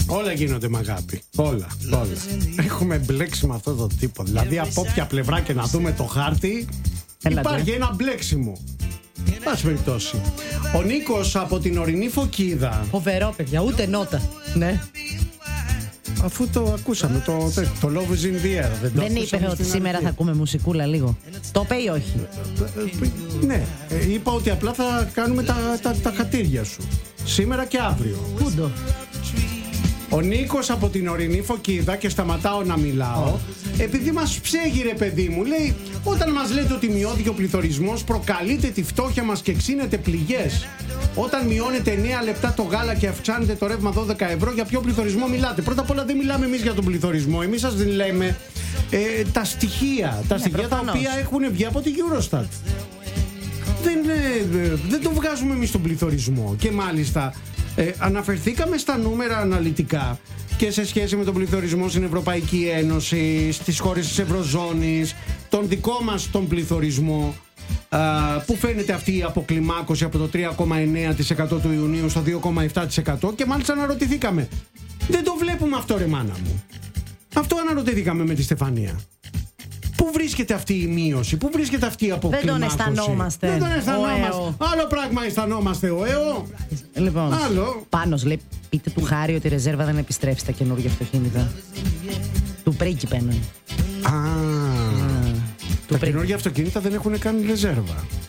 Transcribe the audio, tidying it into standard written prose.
Όλα γίνονται με αγάπη. Όλα. Έχουμε μπλέξει με αυτό το τύπο. Δηλαδή από όποια πλευρά και να δούμε το χάρτη, υπάρχει ένα μπλέξιμο. Πάση περιπτώσει. Ο Νίκος από την ορεινή Φωκίδα. Φοβερό, παιδιά, ούτε νότα. Ναι. Αφού το ακούσαμε, το Love is in the air. Δεν είπε ότι σήμερα θα ακούμε μουσικούλα λίγο? Το είπε ή όχι? Ναι, είπα ότι απλά θα κάνουμε τα χατήρια σου σήμερα και αύριο. Πούντο. Ο Νίκος από την ορεινή Φωκίδα, και σταματάω να μιλάω, επειδή μας ψέγει ρε παιδί μου, λέει, όταν μας λέτε ότι μειώθηκε ο πληθωρισμός, προκαλείτε τη φτώχεια μας και ξύνετε πληγές. Όταν μειώνετε 9 λεπτά το γάλα και αυξάνετε το ρεύμα 12 ευρώ, για ποιο πληθωρισμό μιλάτε? Πρώτα απ' όλα δεν μιλάμε εμείς για τον πληθωρισμό. Εμείς σας λέμε τα στοιχεία, τα οποία έχουν βγει από τη Eurostat. Δεν το βγάζουμε εμείς τον πληθωρισμό. Και μάλιστα αναφερθήκαμε στα νούμερα αναλυτικά και σε σχέση με τον πληθωρισμό στην Ευρωπαϊκή Ένωση, στις χώρες της Ευρωζώνης, τον δικό μας τον πληθωρισμό, που φαίνεται αυτή η αποκλιμάκωση από το 3,9% του Ιουνίου στο 2,7%, και μάλιστα αναρωτηθήκαμε, δεν το βλέπουμε αυτό ρε μάνα μου? Αυτό αναρωτηθήκαμε με τη Στεφανία. Πού βρίσκεται αυτή η μείωση, πού βρίσκεται αυτή η αποκλιμάκωση? Δεν τον αισθανόμαστε. Άλλο πράγμα αισθανόμαστε, Λοιπόν, άλλο. Πάνος λέει, πείτε του Χάρη ότι η ρεζέρβα δεν επιστρέφει στα καινούργια αυτοκίνητα. Του πρίγκιπε εννοεί. Τα καινούργια αυτοκίνητα δεν έχουν κάνει ρεζέρβα.